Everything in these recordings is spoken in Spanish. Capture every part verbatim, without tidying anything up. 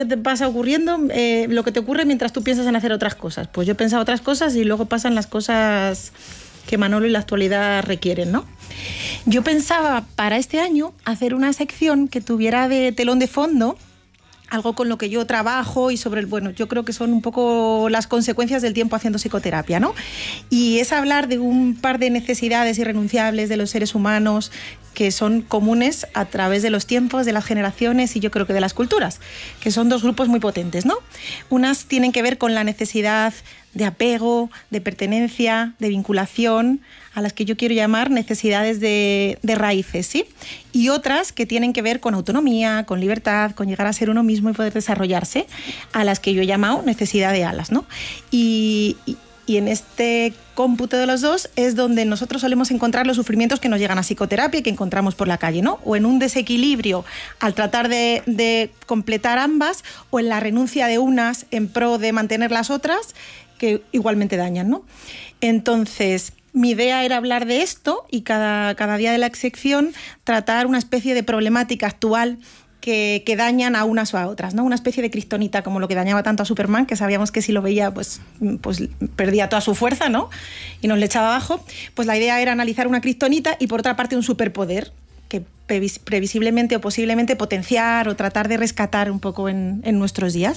te pasa ocurriendo eh, lo que te ocurre mientras tú piensas en hacer otras cosas. Pues yo pensaba otras cosas y luego pasan las cosas que Manolo y la actualidad requieren, ¿no? Yo pensaba para este año hacer una sección que tuviera de telón de fondo algo con lo que yo trabajo y sobre el, bueno, yo creo que son un poco las consecuencias del tiempo haciendo psicoterapia, ¿no? Y es hablar de un par de necesidades irrenunciables de los seres humanos que son comunes a través de los tiempos, de las generaciones y yo creo que de las culturas, que son dos grupos muy potentes, ¿no? Unas tienen que ver con la necesidad de apego, de pertenencia, de vinculación, a las que yo quiero llamar necesidades de, de raíces, ¿sí? Y otras que tienen que ver con autonomía, con libertad, con llegar a ser uno mismo y poder desarrollarse, a las que yo he llamado necesidad de alas, ¿no? Y, y, y en este cómputo de los dos es donde nosotros solemos encontrar los sufrimientos que nos llegan a psicoterapia y que encontramos por la calle, ¿no? O en un desequilibrio al tratar de, de completar ambas, o en la renuncia de unas en pro de mantener las otras, que igualmente dañan, ¿no? Entonces, mi idea era hablar de esto y cada, cada día de la sección tratar una especie de problemática actual que, que dañan a unas o a otras, ¿no? Una especie de kriptonita, como lo que dañaba tanto a Superman, que sabíamos que si lo veía pues, pues perdía toda su fuerza, ¿no? Y nos le echaba abajo. Pues la idea era analizar una kriptonita y por otra parte un superpoder que previs- previsiblemente o posiblemente potenciar o tratar de rescatar un poco en, en nuestros días.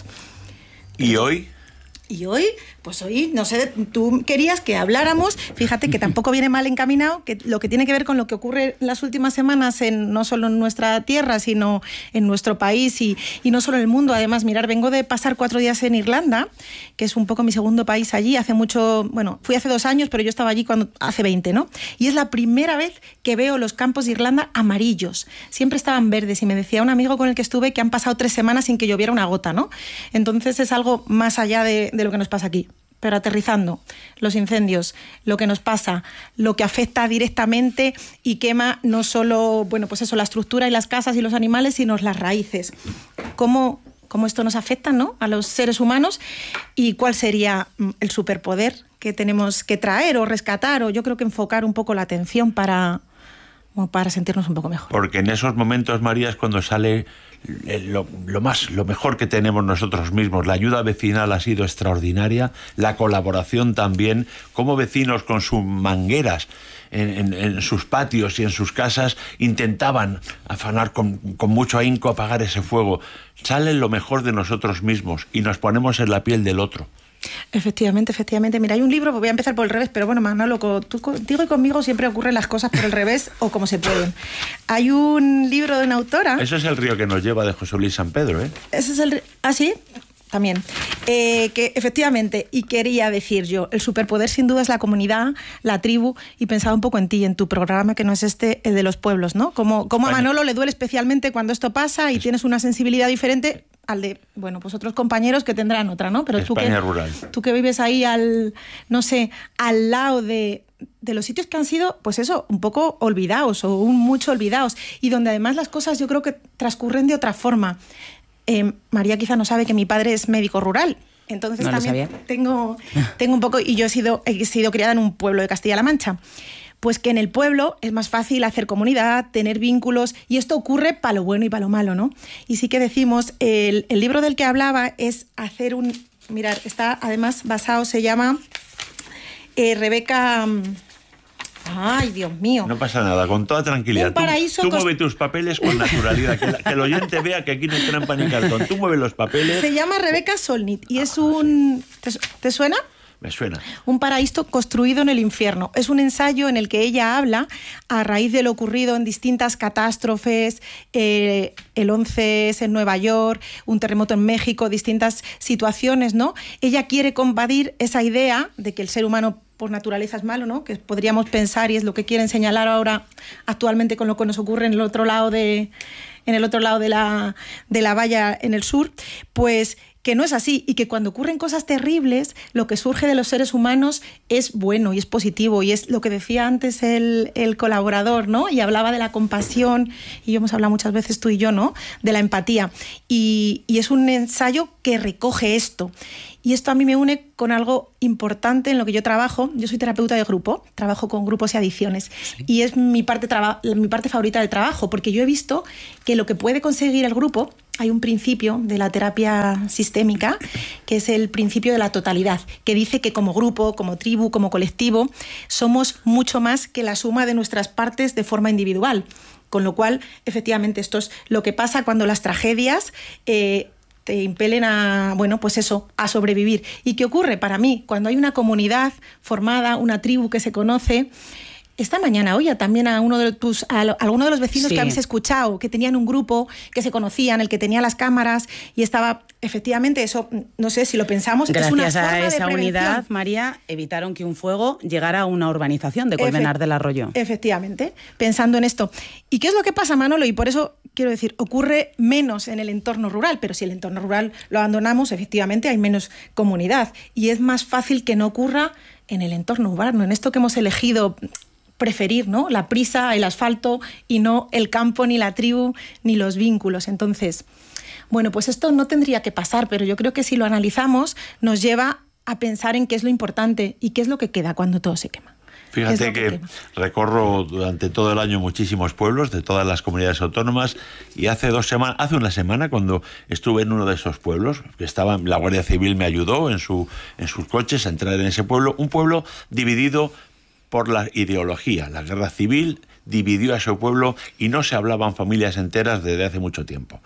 ¿Y hoy? Y hoy, pues hoy, no sé, tú querías que habláramos, fíjate que tampoco viene mal encaminado, que lo que tiene que ver con lo que ocurre las últimas semanas, en, no solo en nuestra tierra, sino en nuestro país y, y no solo en el mundo. Además, mirar, vengo de pasar cuatro días en Irlanda, que es un poco mi segundo país allí, hace mucho, bueno, fui hace dos años, pero yo estaba allí cuando hace veinte, ¿no? Y es la primera vez que veo los campos de Irlanda amarillos. Siempre estaban verdes y me decía un amigo con el que estuve que han pasado tres semanas sin que lloviera una gota, ¿no? Entonces es algo más allá de de lo que nos pasa aquí. Pero aterrizando, los incendios, lo que nos pasa, lo que afecta directamente y quema no solo, bueno, pues eso, la estructura y las casas y los animales, sino las raíces. ¿Cómo, cómo esto nos afecta, ¿no?, a los seres humanos y cuál sería el superpoder que tenemos que traer o rescatar, o yo creo que enfocar un poco la atención para, bueno, para sentirnos un poco mejor. Porque en esos momentos, María, es cuando sale Lo, lo más, lo mejor que tenemos nosotros mismos. La ayuda vecinal ha sido extraordinaria, la colaboración también, como vecinos con sus mangueras en, en, en sus patios y en sus casas intentaban afanar con, con mucho ahínco apagar ese fuego. Sale lo mejor de nosotros mismos y nos ponemos en la piel del otro. Efectivamente, efectivamente. Mira, hay un libro, voy a empezar por el revés, pero bueno, Manolo, tú contigo y conmigo siempre ocurren las cosas por el revés o como se pueden. Hay un libro de una autora... Eso es El río que nos lleva, de José Luis San Pedro, ¿eh? Ese es el... ¿Ah, sí? También. Eh, que efectivamente, y quería decir yo, el superpoder sin duda es la comunidad, la tribu, y pensaba un poco en ti, en tu programa, que no es este, el de los pueblos, ¿no? Como, como a Manolo le duele especialmente cuando esto pasa y tienes una sensibilidad diferente al de, bueno, pues otros compañeros que tendrán otra, ¿no? Pero tú España que, rural. tú que vives ahí al, no sé, al lado de, de los sitios que han sido, pues eso, un poco olvidados o un mucho olvidados, y donde además las cosas yo creo que transcurren de otra forma. Eh, María quizá no sabe que mi padre es médico rural, entonces no también tengo, tengo un poco, y yo he sido, he sido criada en un pueblo de Castilla-La Mancha. Pues que en el pueblo es más fácil hacer comunidad, tener vínculos, y esto ocurre para lo bueno y para lo malo, ¿no? Y sí que decimos, el, el libro del que hablaba es hacer un... Mirad, está además basado, se llama eh, Rebeca... Ay, Dios mío. No pasa nada, con toda tranquilidad. Un paraíso tú tú cos... mueve tus papeles con naturalidad, que, la, que el oyente vea que aquí no hay trampa ni cartón. Tú mueve los papeles. Se llama Rebeca Solnit y es un... ¿Te, te suena? Me suena. Un paraíso construido en el infierno. Es un ensayo en el que ella habla a raíz de lo ocurrido en distintas catástrofes, eh, el once S en Nueva York, un terremoto en México, distintas situaciones, ¿no? Ella quiere combatir esa idea de que el ser humano por naturaleza es malo, ¿no? Que podríamos pensar, y es lo que quieren señalar ahora actualmente con lo que nos ocurre en el otro lado de, en el otro lado de la, de la valla en el sur, pues que no es así, y que cuando ocurren cosas terribles, lo que surge de los seres humanos es bueno y es positivo, y es lo que decía antes el, el colaborador, ¿no? Y hablaba de la compasión, y hemos hablado muchas veces tú y yo, ¿no?, de la empatía, y, y es un ensayo que recoge esto. Y esto a mí me une con algo importante en lo que yo trabajo. Yo soy terapeuta de grupo, trabajo con grupos y adicciones. Sí. Y es mi parte, mi parte favorita del trabajo, porque yo he visto que lo que puede conseguir el grupo, hay un principio de la terapia sistémica, que es el principio de la totalidad, que dice que como grupo, como tribu, como colectivo, somos mucho más que la suma de nuestras partes de forma individual. Con lo cual, efectivamente, esto es lo que pasa cuando las tragedias eh, te impelen a, bueno, pues eso, a sobrevivir. ¿Y qué ocurre? Para mí, cuando hay una comunidad formada, una tribu que se conoce. Esta mañana oía también a uno de tus, a, a alguno de los vecinos sí. que habéis escuchado, que tenían un grupo, que se conocían, el que tenía las cámaras y estaba, efectivamente, eso, no sé si lo pensamos, gracias es una a forma esa de unidad, María, evitaron que un fuego llegara a una urbanización de Colmenar Efe- del Arroyo. Efectivamente, pensando en esto. ¿Y qué es lo que pasa, Manolo? Y por eso quiero decir, ocurre menos en el entorno rural, pero si el entorno rural lo abandonamos, efectivamente hay menos comunidad y es más fácil que no ocurra en el entorno urbano, en esto que hemos elegido preferir, ¿no? La prisa, el asfalto y no el campo, ni la tribu, ni los vínculos. Entonces, bueno, pues esto no tendría que pasar, pero yo creo que si lo analizamos nos lleva a pensar en qué es lo importante y qué es lo que queda cuando todo se quema. Fíjate que, que recorro durante todo el año muchísimos pueblos de todas las comunidades autónomas y hace dos semanas, hace una semana cuando estuve en uno de esos pueblos, que estaba, la Guardia Civil me ayudó en, su, en sus coches a entrar en ese pueblo, un pueblo dividido por la ideología. La guerra civil dividió a ese pueblo y no se hablaban familias enteras desde hace mucho tiempo.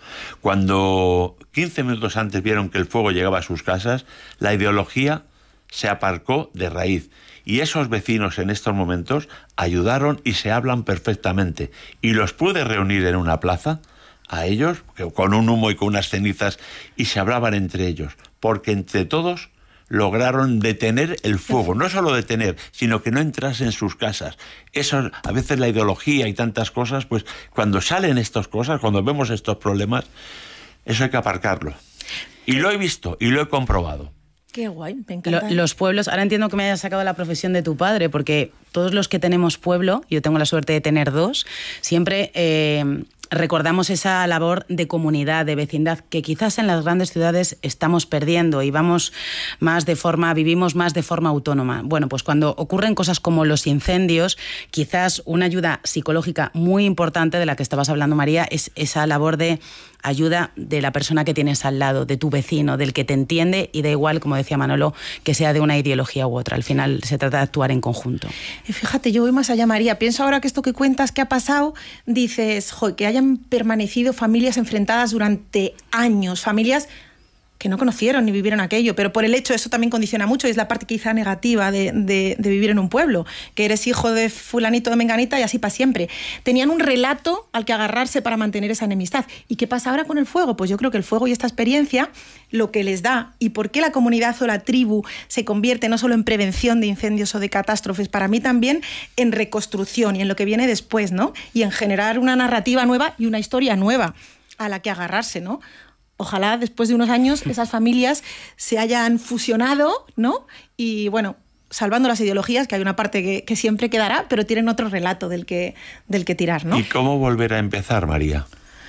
Cuando quince minutos antes vieron que el fuego llegaba a sus casas, la ideología se aparcó de raíz. Y esos vecinos en estos momentos ayudaron y se hablan perfectamente. Y los pude reunir en una plaza, a ellos, con un humo y con unas cenizas, y se hablaban entre ellos. Porque entre todos lograron detener el fuego, no solo detener, sino que no entrase en sus casas. Eso, a veces la ideología y tantas cosas, pues cuando salen estas cosas, cuando vemos estos problemas, eso hay que aparcarlo. Y lo he visto y lo he comprobado. Qué guay, me encanta. Lo, los pueblos, ahora entiendo que me hayas sacado la profesión de tu padre, porque todos los que tenemos pueblo, yo tengo la suerte de tener dos, siempre eh, recordamos esa labor de comunidad, de vecindad, que quizás en las grandes ciudades estamos perdiendo y vamos más de forma, vivimos más de forma autónoma. Bueno, pues cuando ocurren cosas como los incendios, quizás una ayuda psicológica muy importante de la que estabas hablando, María, es esa labor de ayuda de la persona que tienes al lado, de tu vecino, del que te entiende, y da igual, como decía Manolo, que sea de una ideología u otra. Al final se trata de actuar en conjunto. Y fíjate, yo voy más allá, María. Pienso ahora que esto que cuentas que ha pasado, dices, jo, que hayan permanecido familias enfrentadas durante años, familias que no conocieron ni vivieron aquello, pero por el hecho, eso también condiciona mucho, y es la parte quizá negativa de, de, de vivir en un pueblo, que eres hijo de fulanito de menganita y así para siempre. Tenían un relato al que agarrarse para mantener esa enemistad. ¿Y qué pasa ahora con el fuego? Pues yo creo que el fuego y esta experiencia, lo que les da, y por qué la comunidad o la tribu se convierte no solo en prevención de incendios o de catástrofes, para mí también en reconstrucción y en lo que viene después, ¿no? Y en generar una narrativa nueva y una historia nueva a la que agarrarse, ¿no? Ojalá después de unos años esas familias se hayan fusionado, ¿no? Y bueno, salvando las ideologías, que hay una parte que, que siempre quedará, pero tienen otro relato del que, del que tirar, ¿no? ¿Y cómo volver a empezar, María?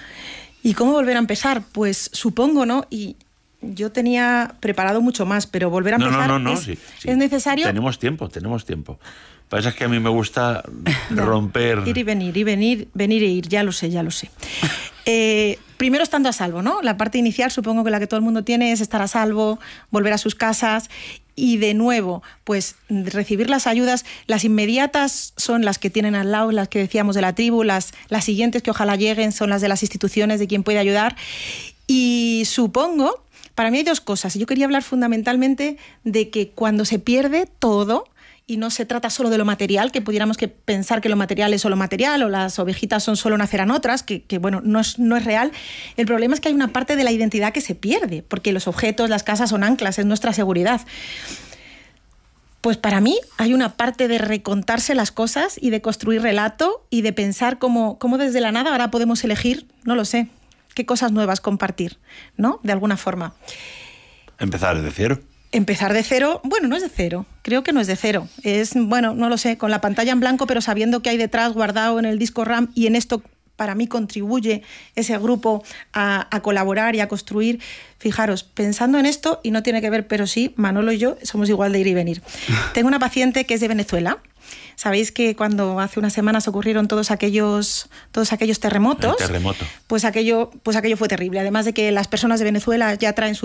¿Y cómo volver a empezar? Pues supongo, ¿no? Y yo tenía preparado mucho más, pero volver a no, empezar no, no, no, es, sí, sí. es necesario. Tenemos tiempo, tenemos tiempo. Pasa es que a mí me gusta romper... Ir y venir, y venir, venir e ir, ya lo sé, ya lo sé. Eh, primero estando a salvo, ¿no? La parte inicial supongo que la que todo el mundo tiene es estar a salvo, volver a sus casas y de nuevo, pues recibir las ayudas. Las inmediatas son las que tienen al lado, las que decíamos de la tribu, las, las siguientes que ojalá lleguen son las de las instituciones, de quien puede ayudar. Y supongo, para mí hay dos cosas. Yo quería hablar fundamentalmente de que cuando se pierde todo, y no se trata solo de lo material, que pudiéramos que pensar que lo material es solo material o las ovejitas son solo nacerán otras, que, que bueno, no es, no es real. El problema es que hay una parte de la identidad que se pierde, porque los objetos, las casas son anclas, es nuestra seguridad. Pues para mí hay una parte de recontarse las cosas y de construir relato y de pensar cómo, cómo desde la nada ahora podemos elegir, no lo sé, qué cosas nuevas compartir, ¿no? De alguna forma. Empezar de cero. Empezar de cero, bueno, no es de cero, creo que no es de cero. Es, bueno, no lo sé, con la pantalla en blanco, pero sabiendo que hay detrás guardado en el disco RAM y en esto para mí contribuye ese grupo a, a colaborar y a construir. Fijaros, pensando en esto, y no tiene que ver, pero sí, Manolo y yo somos igual de ir y venir. Tengo una paciente que es de Venezuela. Sabéis que cuando hace unas semanas ocurrieron todos aquellos, todos aquellos terremotos, El terremoto. pues aquello, pues aquello fue terrible. Además de que las personas de Venezuela ya traen su